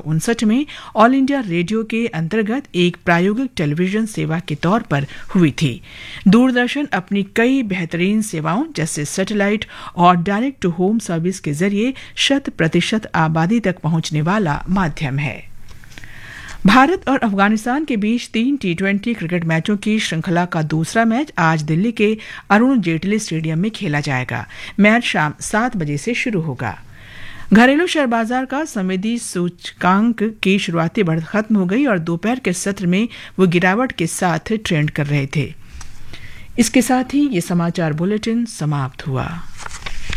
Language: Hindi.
1959 में ऑल इंडिया रेडियो के अंतर्गत एक प्रायोगिक टेलीविजन सेवा के तौर पर हुई थी। दूरदर्शन अपनी कई बेहतरीन सेवाओं जैसे सैटेलाइट और डायरेक्ट टू होम सर्विस के जरिए 100% आबादी तक पहुंचने वाला माध्यम है। भारत और अफगानिस्तान के बीच 3 T20 क्रिकेट मैचों की श्रृंखला का दूसरा मैच आज दिल्ली के अरुण जेटली स्टेडियम में खेला जाएगा। मैच शाम 7 बजे से शुरू होगा। घरेलू शेयर बाजार का संवेदी सूचकांक की शुरुआती बढ़त खत्म हो गई और दोपहर के सत्र में वो गिरावट के साथ ट्रेंड कर रहे थे। इसके साथ ही ये समाचार बुलेटिन समाप्त हुआ।